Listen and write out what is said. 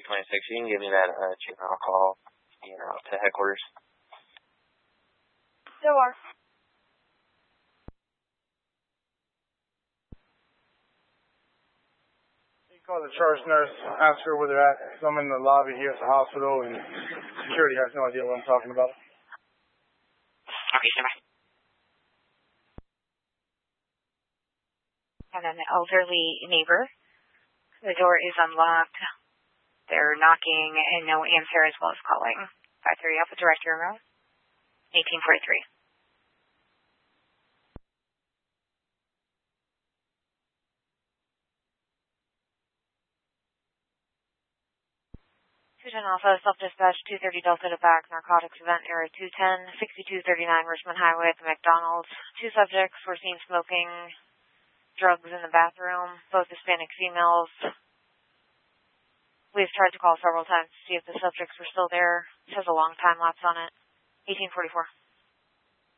26. You can give me that juvenile call, to headquarters. So are. You call the charge nurse, ask her where they're at. So I'm in the lobby here at the hospital, and security has no idea what I'm talking about. Okay, sir. And an elderly neighbor. The door is unlocked. They're knocking and no answer as well as calling. 530 Alpha Director Room, 1843. Fusion Alpha, self-dispatch 230 Delta to back, narcotics event area 210, 6239 Richmond Highway at the McDonald's. 2 subjects were seen smoking drugs in the bathroom, both Hispanic females. We've tried to call several times to see if the subjects were still there. It has a long time lapse on it. 1844.